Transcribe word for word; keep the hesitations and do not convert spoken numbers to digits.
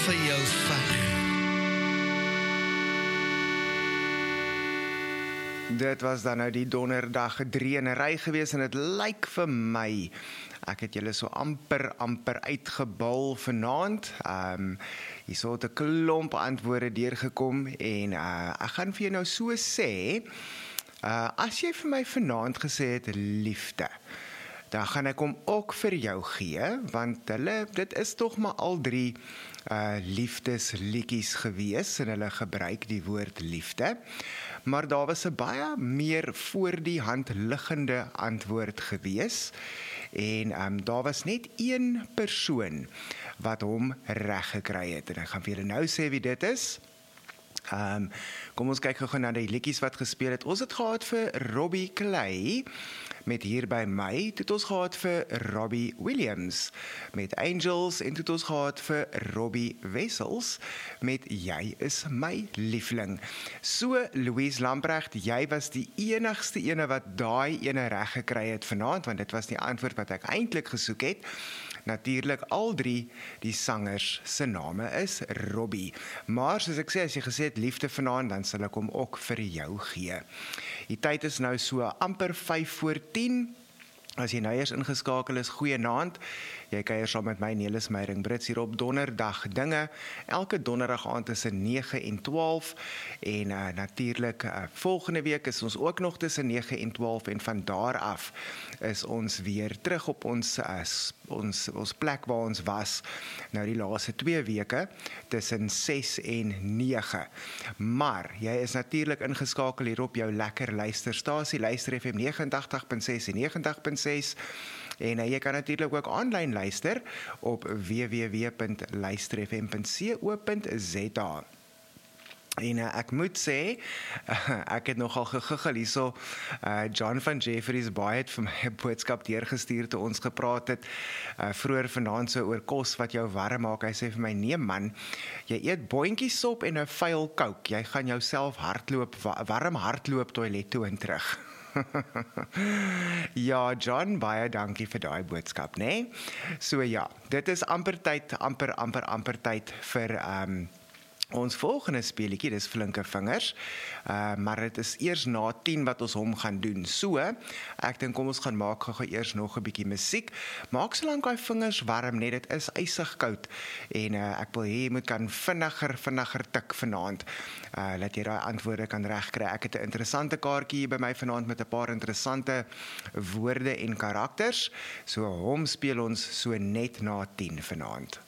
vir jou veg. Dit was dan nou die donderdag drie in 'n ry gewees en dit lyk vir my, ek het julle so amper, amper uitgebal vanaand. Um, hier so het 'n klomp antwoorde deurgekom en uh, ek gaan vir jou nou so sê, uh, as jy vir my vanaand gesê het liefde, dan gaan ek hom ook vir jou gee, want hulle, dit is tog maar al drie uh, liefdesliedjies gewees en hulle gebruik die woord liefde. Maar daar was 'n baie meer voor die hand liggende antwoord gewees en um, daar was net een persoon wat hom reg gekry het en ek gaan vir julle nou sê wie dit is. Um, kom ons kyk gou na die liedjies wat gespeel het. Ons het gehad vir Robbie Clay met Hier by my, toe het ons gehad vir Robbie Williams met Angels en toe het ons gehad vir Robbie Wessels met Jy is my liefling. So Louise Lamprecht, jy was die enigste ene wat daai ene reg gekry het vanaand, want dit was die antwoord wat ek eintlik gesoek het. Natuurlik al drie die sangers se name is Robbie. Maar soos ek sê, as jy gesê het liefde vanaand, dan sal ek hom ook vir jou gee. Die tyd is nou so amper vyf voor tien. As jy nou eers ingeskakel is, goeienaand. Jy kuier saam met my Nelis Meyering Brits hier op donderdag dinge. Elke donderdag aand tussen nege en twaalf en uh, natuurlik uh, volgende week is ons ook nog tussen nege en twaalf en van daar af is ons weer terug op ons uh, ons ons plek waar ons was nou die laaste twee weke tussen ses en nege. Maar jy is natuurlik ingeskakel hier op jou lekker luisterstasie Luister F M nege en agt punt ses en nege en agt punt ses. En uh, jy kan natuurlik ook aanlyn luister op w w w punt luister f m punt co punt z a. En uh, ek moet sê, uh, ek het nogal gegiggel hierso, uh, John van Jefferies baie het vir my 'n boodskap deurgestuur toe ons gepraat het, uh, vroeër vanaand so oor kos wat jou warm maak. Hy sê vir my, nee man, jy eet boontjiesop en 'n vuil Coke, jy gaan jouself hardloop, warm hardloop toilet toe en terug. Ja, John, baie dankie vir daai boodskap, né? Nee? So ja, dit is amper tyd, amper, amper, amper tyd vir um, ons volgende speletjie, dis Flinke Vingers, uh, maar dit is eers na tien wat ons hom gaan doen. So, ek dink kom ons gaan maak gou eers nog 'n bietjie musiek. Maak solank daai vingers warm, net dit is ysig koud en uh, ek wil hê jy moet kan vinniger, vinniger tik vanaand, uh, dat jy daai antwoorde kan regkry. Ek het 'n interessante kaartjie hier by my vanaand met 'n paar interessante woorde en karakters. So hom speel ons so net na tien vanaand.